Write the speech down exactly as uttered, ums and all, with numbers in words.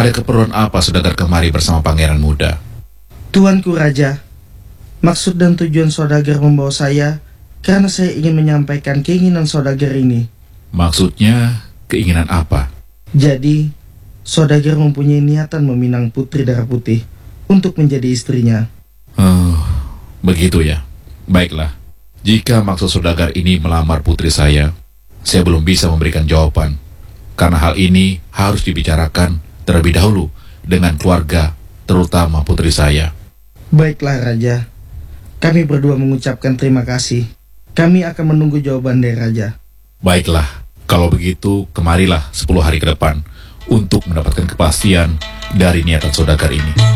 Ada keperluan apa saudagar kemari bersama pangeran muda? Tuanku Raja, maksud dan tujuan saudagar membawa saya karena saya ingin menyampaikan keinginan saudagar ini. Maksudnya, keinginan apa? Jadi, saudagar mempunyai niatan meminang putri darah putih untuk menjadi istrinya. Oh, begitu ya. Baiklah, jika maksud saudagar ini melamar putri saya, saya belum bisa memberikan jawaban. Karena hal ini harus dibicarakan terlebih dahulu dengan keluarga, terutama putri saya. Baiklah Raja, kami berdua mengucapkan terima kasih. Kami akan menunggu jawaban dari Raja. Baiklah, kalau begitu kemarilah sepuluh hari ke depan untuk mendapatkan kepastian dari niatan saudagar ini.